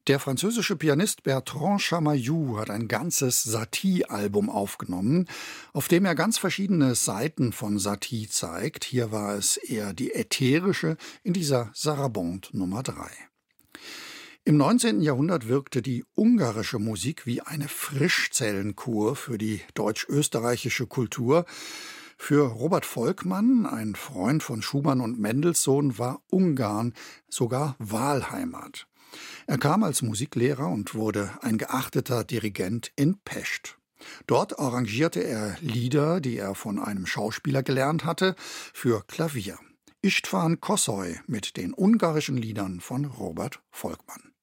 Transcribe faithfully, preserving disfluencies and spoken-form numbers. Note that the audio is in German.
Der französische Pianist Bertrand Chamayou hat ein ganzes Satie-Album aufgenommen, auf dem er ganz verschiedene Seiten von Satie zeigt. Hier war es eher die ätherische, in dieser Sarabande Nummer drei. Im neunzehnten. Jahrhundert wirkte die ungarische Musik wie eine Frischzellenkur für die deutsch-österreichische Kultur. Für Robert Volkmann, ein Freund von Schumann und Mendelssohn, war Ungarn sogar Wahlheimat. Er kam als Musiklehrer und wurde ein geachteter Dirigent in Pest. Dort arrangierte er Lieder, die er von einem Schauspieler gelernt hatte, für Klavier. István Kossoly mit den ungarischen Liedern von Robert Volkmann.